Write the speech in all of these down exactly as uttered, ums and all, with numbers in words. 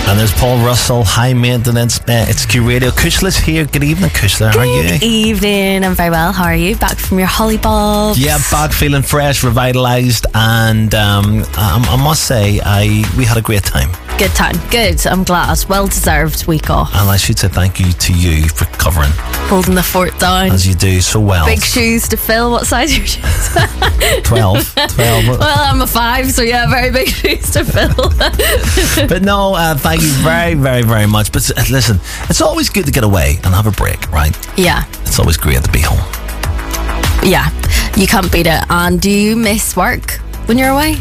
And there's Paul Russell, High Maintenance. Uh, it's Q Radio. Kushla's here. Good evening, Kushla. How are you? Good evening. I'm very well. How are you? Back from your holly bulbs? Yeah, back feeling fresh, revitalised, and um, I, I must say, I we had a great time. Good time. Good. I'm glad. Well deserved week off. And I should say thank you to you for covering, holding the fort down, as you do so well. Big shoes to fill. What size are your shoes? Twelve. Twelve. Well, I'm a five, so yeah, very big shoes to fill. But no, uh, thank you very, very, very much. But uh, listen, it's always good to get away and have a break, right? Yeah. It's always great to be home. Yeah, you can't beat it. And do you miss work when you're away?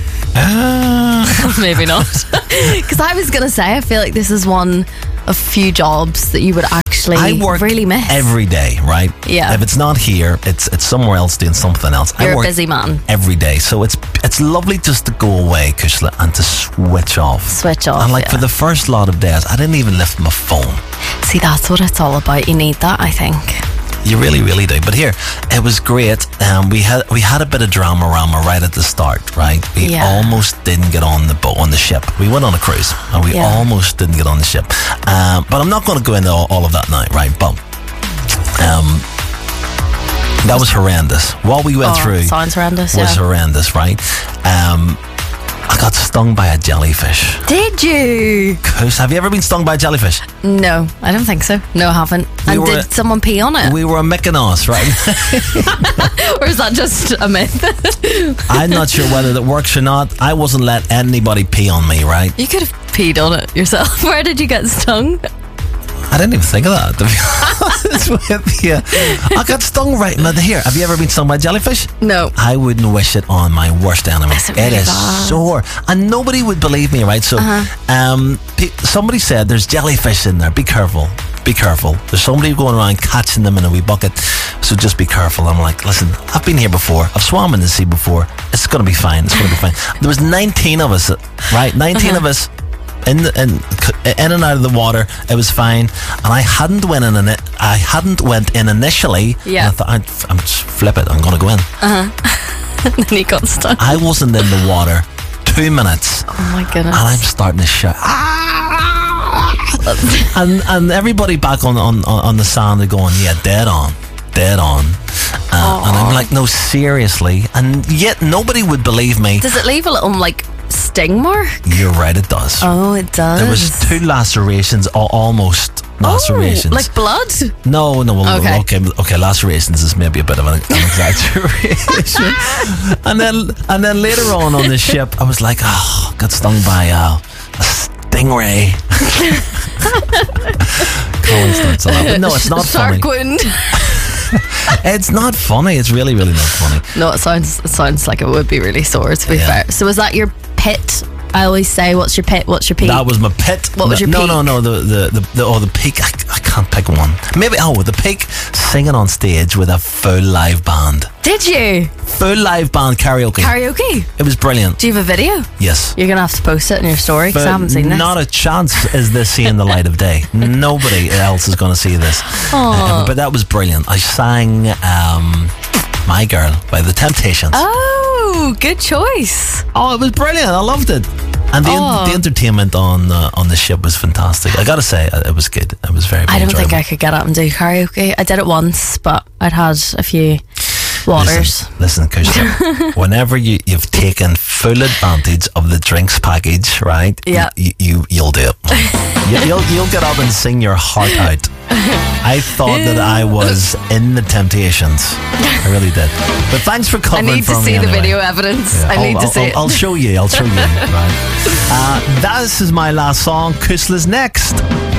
Uh, Maybe not. Because I was going to say, I feel like this is one of few jobs that you would actually I work really miss. every day, right? Yeah. If it's not here, it's it's somewhere else doing something else. You're I work a busy man. every day, so it's it's lovely just to go away, Kushla, and to switch off. Switch off. And like yeah. for the first lot of days, I didn't even lift my phone. See, that's what it's all about. You need that, I think. You really, really do. But here, it was great. Um, we had we had a bit of drama rama right at the start, right? We Yeah. almost didn't get on the boat on the ship. We went on a cruise, and we Yeah. almost didn't get on the ship. Um, but I'm not going to go into all, all of that now, right? But um, that was horrendous. What we went Oh, through sounds horrendous. was Yeah. horrendous, right? Um, I got stung by a jellyfish. Did you? Kush, have you ever been stung by a jellyfish? No, I don't think so. No, I haven't. We And were- did someone pee on it? We were a Mykonos, right? Or is that just a myth? I'm not sure whether that works or not. I wasn't let anybody pee on me, right? You could have peed on it yourself. Where did you get stung? I didn't even think of that, to be honest with you. I got stung right in the here. Have you ever been stung by a jellyfish? No. I wouldn't wish it on my worst enemy. Is it It really is bad? sore. And nobody would believe me, right? So Uh-huh. um, pe- somebody said there's jellyfish in there. Be careful. Be careful. There's somebody going around catching them in a wee bucket. So just be careful. I'm like, listen, I've been here before. I've swum in the sea before. It's going to be fine. It's going to be fine. There was nineteen of us, right? nineteen Uh-huh. of us. In, the, in in and out of the water, it was fine, and I hadn't went in. it. I hadn't went in initially. Yeah. And I thought, I'd, I'm just flip it. I'm going to go in. And then you got stung. I wasn't in the water two minutes, Oh my goodness. and I'm starting to shout. "Ah!" and and everybody back on on on the sand are going, yeah, dead on, dead on. Uh, and I'm like, no, seriously, and yet nobody would believe me. Does it leave a little, like, sting mark? You're right, it does. Oh, it does. There was two lacerations, al- almost lacerations. Oh, like blood? No, no, well, Okay. okay. okay, okay. Lacerations is maybe a bit of an, an exaggeration. and then, and then later on on the ship, I was like, oh, got stung by uh, a stingray. Colin starts on that, but no, it's not Shark funny. wound. It's not funny. It's really, really not funny. No, it sounds it sounds like it would be really sore, to be Yeah. fair. So was that your pit? I always say, what's your pit? What's your peak? That was my pit. What was your no, peak? No, no, the the the, the oh the peak. I, I can't pick one. Maybe oh the peak. Singing on stage with a full live band. Did you? Full live band karaoke. Karaoke? It was brilliant. Do you have a video? Yes. You're going to have to post it in your story because I haven't seen this. Not a chance is this seeing the light of day. Nobody else is going to see this. Uh, but that was brilliant. I sang um, My Girl by The Temptations. Oh, good choice. Oh, it was brilliant. I loved it. And the, Oh. the entertainment on uh, on the ship was fantastic. I got to say, uh, it was good. It was very, very I don't enjoyable. think I could get up and do karaoke. I did it once, but I'd had a few waters. Listen, listen Kushla, whenever you, you've taken full advantage of the drinks package, right? Yeah. You, you, you'll do it. you, you'll, you'll get up and sing your heart out. I thought that I was in the Temptations. I really did. But thanks for I covering need to for me see the anyway. video evidence. Yeah, I I'll- need to I'll, see I'll, it. I'll show you. I'll show you. Right. Uh, this is my last song. Kusla's next.